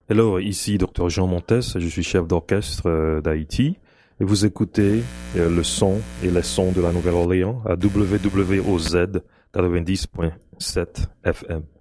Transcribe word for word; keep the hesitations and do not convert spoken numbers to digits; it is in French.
Hello, ici Docteur Jean Montes, je suis chef d'orchestre euh, d'Haïti et vous écoutez euh, le son et les sons de la Nouvelle-Orléans à W W O Z quatre-vingt-dix point sept F M.